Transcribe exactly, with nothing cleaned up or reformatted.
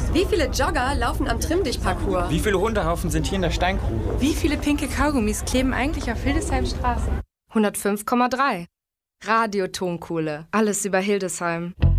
Wie viele Jogger laufen am Trimm-Dich-Parcours? Wie viele Hundehaufen sind hier in der Steingrube? Wie viele pinke Kaugummis kleben eigentlich auf Hildesheim Straße? hundertfünf Komma drei. Radio Tonkohle. Alles über Hildesheim.